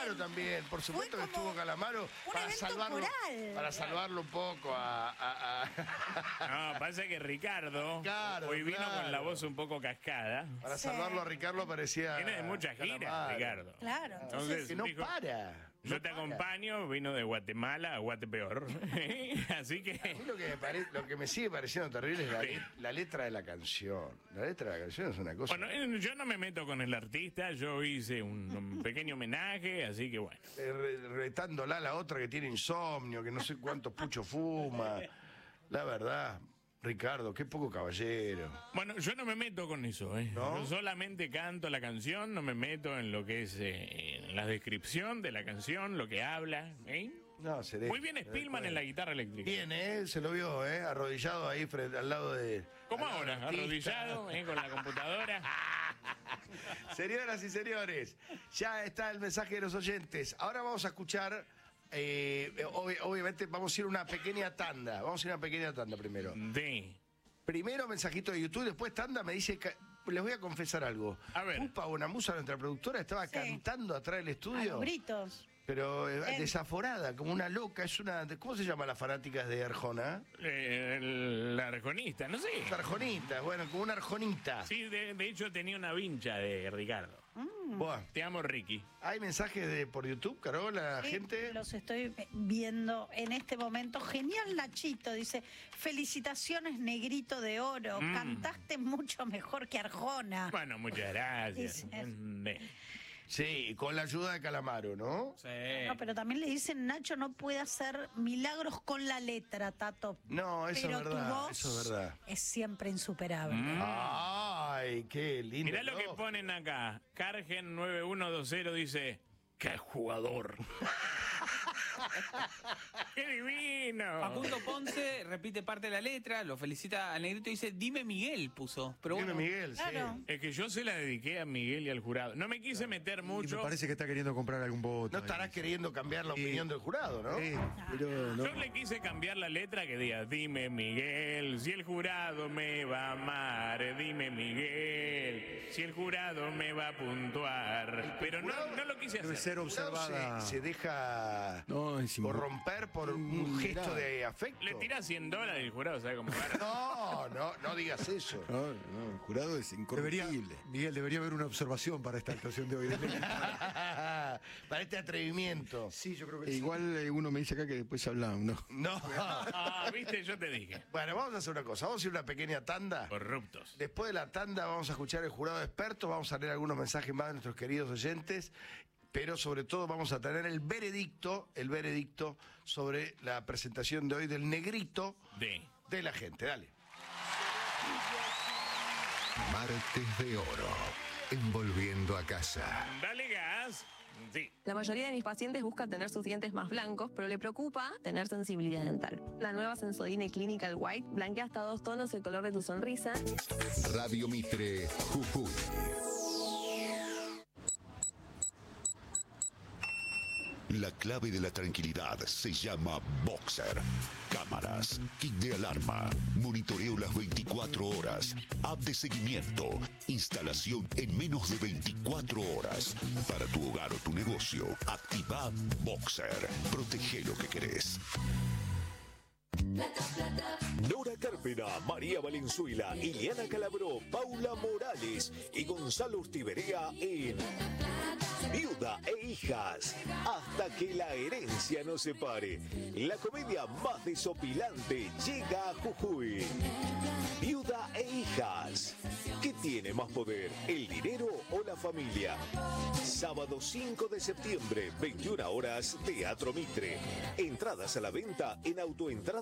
Calamaro también, por supuesto que estuvo Calamaro para salvarlo un poco No, pasa que Ricardo hoy vino con la voz un poco cascada. Para salvarlo a Ricardo parecía... Tiene muchas giras, Ricardo. Claro. Entonces, que no dijo, para. Yo te acompaño, vino de Guatemala a Guatepeor. Así que... A mí lo que me sigue pareciendo terrible es la letra de la canción. La letra de la canción es una cosa... Bueno, yo no me meto con el artista, yo hice un pequeño homenaje, así que bueno. Retándola a la otra que tiene insomnio, que no sé cuántos puchos fuma. La verdad, Ricardo, qué poco caballero. Bueno, yo no me meto con eso, ¿eh? ¿No? Yo solamente canto la canción, no me meto en lo que es en la descripción de la canción, lo que habla, ¿eh? No, se deja, Muy bien Spillman en la guitarra eléctrica. Bien, se lo vio, arrodillado ahí al lado de... ¿Cómo ahora? Arrodillado, con la computadora. Señoras y señores, ya está el mensaje de los oyentes. Ahora vamos a escuchar, obviamente vamos a ir a una pequeña tanda. Vamos a ir a una pequeña tanda primero. Primero mensajito de YouTube, después tanda. Me dice, les voy a confesar algo. A ver. Upa Bonamusa, nuestra productora, estaba cantando atrás del estudio. A los gritos. Pero desaforada, como una loca. Es una... ¿Cómo se llama las fanáticas de Arjona? La arjonista, no sé. La arjonita, bueno, como una arjonita. Sí, de hecho tenía una vincha de Ricardo. Bueno, te amo, Ricky. ¿Hay mensajes por YouTube, Carola, Sí, gente? Los estoy viendo en este momento. Genial, Nachito. Dice, felicitaciones, Negrito de Oro. Cantaste mucho mejor que Arjona. Bueno, muchas gracias. Sí, con la ayuda de Calamaro, ¿no? Sí. No, pero también le dicen, Nacho no puede hacer milagros con la letra, Tato. No, eso pero es verdad, tu voz eso es verdad. es siempre insuperable. Ay, qué lindo. Mirá lo que ponen acá. Cargen 9120 dice, ¡qué jugador! ¡Qué divino! Facundo Ponce repite parte de la letra, lo felicita a Negrito y dice, dime Miguel, puso. Pero Dime bueno, Miguel, Claro. sí. Es que yo se la dediqué a Miguel y al jurado. No me quise meter Y mucho. me parece que está queriendo comprar algún voto. No estarás queriendo cambiar la opinión del jurado, ¿no? Pero no. Yo le quise cambiar la letra que diga, dime Miguel, si el jurado me va a amar, dime Miguel, si el jurado me va a puntuar. Pero no lo quise Debe hacer. ser observada. Se deja No, es corromper por un gesto de afecto. Le tirás $100 y el jurado sabe cómo va. No digas eso. No, el jurado es incorruptible. Miguel, debería haber una observación para esta actuación de hoy. Para este atrevimiento. Sí, yo creo que igual uno me dice acá que después hablamos, ¿no? No. Viste, yo te dije. Bueno, vamos a hacer una cosa. Vamos a ir a una pequeña tanda. Corruptos. Después de la tanda vamos a escuchar el jurado de expertos. Vamos a leer algunos mensajes más de nuestros queridos oyentes. Pero sobre todo vamos a tener el veredicto sobre la presentación de hoy del Negrito de la gente. Dale. Martes de Oro. Envolviendo a casa. Dale gas. Sí. La mayoría de mis pacientes busca tener sus dientes más blancos, pero le preocupa tener sensibilidad dental. La nueva Sensodyne Clinical White blanquea hasta 2 tonos el color de tu sonrisa. Radio Mitre, Jujuy. La clave de la tranquilidad se llama Boxer. Cámaras, kit de alarma, monitoreo las 24 horas, app de seguimiento, instalación en menos de 24 horas. Para tu hogar o tu negocio, activa Boxer. Protege lo que querés. Nora Carpena, María Valenzuela, Ileana Calabró, Paula Morales y Gonzalo Urtiberea en Viuda e Hijas, hasta que la herencia nos separe. La comedia más desopilante llega a Jujuy. Viuda e Hijas. ¿Qué tiene más poder, el dinero o la familia? Sábado 5 de septiembre, 21 horas, Teatro Mitre. Entradas a la venta en Autoentrada.